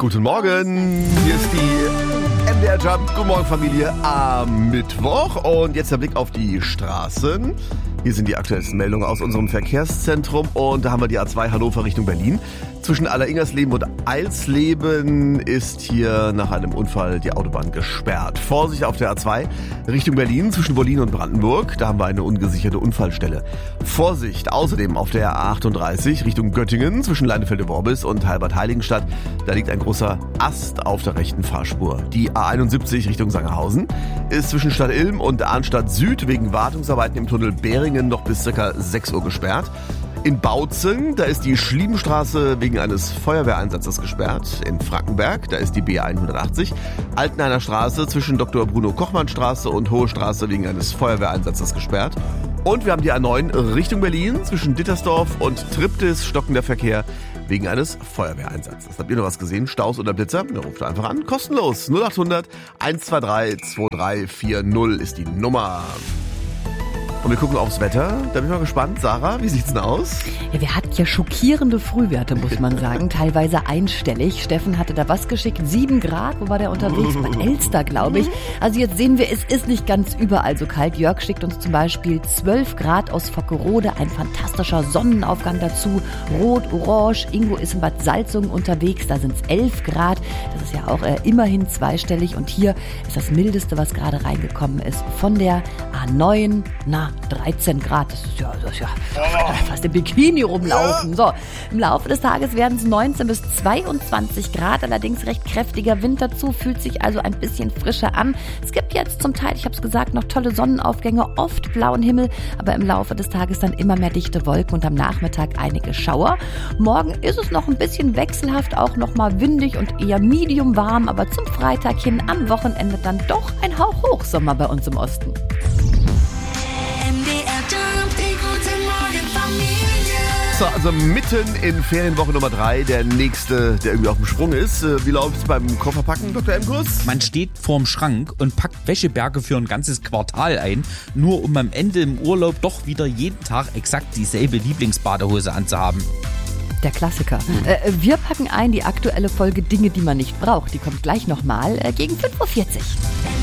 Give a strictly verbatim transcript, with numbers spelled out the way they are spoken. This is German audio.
Guten Morgen, hier ist die M D R Jump. Guten Morgen Familie am Mittwoch und jetzt der Blick auf die Straßen. Hier sind die aktuellsten Meldungen aus unserem Verkehrszentrum und da haben wir die A zwei Hannover Richtung Berlin. Zwischen Alleringersleben und Eilsleben ist hier nach einem Unfall die Autobahn gesperrt. Vorsicht auf der A zwei Richtung Berlin zwischen Berlin und Brandenburg. Da haben wir eine ungesicherte Unfallstelle. Vorsicht außerdem auf der A achtunddreißig Richtung Göttingen zwischen Leinefelde-Worbis und Halbert-Heiligenstadt. Da liegt ein großer Ast auf der rechten Fahrspur. Die A einundsiebzig Richtung Sangerhausen ist zwischen Stadt Ilm und Arnstadt Süd wegen Wartungsarbeiten im Tunnel Beringen noch bis ca. sechs Uhr gesperrt. In Bautzen, da ist die Schliebenstraße wegen eines Feuerwehreinsatzes gesperrt. In Frankenberg, da ist die B hundertachtzig. Altenhainer Straße zwischen Doktor Bruno Kochmann Straße und Hohe Straße wegen eines Feuerwehreinsatzes gesperrt. Und wir haben die A neun Richtung Berlin zwischen Dittersdorf und Triptis stockender Verkehr wegen eines Feuerwehreinsatzes. Habt ihr noch was gesehen? Staus oder Blitzer? Na, ruft einfach an. Kostenlos. null achthundert eins zwei drei zwei drei vier null ist die Nummer. Und wir gucken aufs Wetter. Da bin ich mal gespannt. Sarah, wie sieht's denn aus? Ja, wir hatten ja schockierende Frühwerte, muss man sagen. Teilweise einstellig. Steffen hatte da was geschickt. Sieben Grad. Wo war der unterwegs? Bei Elster, glaube ich. Also jetzt sehen wir, es ist nicht ganz überall so kalt. Jörg schickt uns zum Beispiel zwölf Grad aus Vockerode. Ein fantastischer Sonnenaufgang dazu. Rot, orange. Ingo ist in Bad Salzungen unterwegs. Da sind's elf Grad. Das ist ja auch äh, immerhin zweistellig. Und hier ist das Mildeste, was gerade reingekommen ist. Von der A neun, na, dreizehn Grad, das ist ja, das ist ja fast im Bikini rumlaufen. So, im Laufe des Tages werden es neunzehn bis zweiundzwanzig Grad, allerdings recht kräftiger Wind dazu, fühlt sich also ein bisschen frischer an. Es gibt jetzt zum Teil, ich habe es gesagt, noch tolle Sonnenaufgänge, oft blauen Himmel, aber im Laufe des Tages dann immer mehr dichte Wolken und am Nachmittag einige Schauer. Morgen ist es noch ein bisschen wechselhaft, auch noch mal windig und eher medium warm, aber zum Freitag hin am Wochenende dann doch ein Hauch Hochsommer bei uns im Osten. So, also mitten in Ferienwoche Nummer drei, der nächste, der irgendwie auf dem Sprung ist. Wie läuft's beim Kofferpacken, Doktor Emkus? Man steht vorm Schrank und packt Wäscheberge für ein ganzes Quartal ein, nur um am Ende im Urlaub doch wieder jeden Tag exakt dieselbe Lieblingsbadehose anzuhaben. Der Klassiker. Äh, wir packen ein die aktuelle Folge Dinge, die man nicht braucht. Die kommt gleich nochmal äh, gegen fünf Uhr vierzig.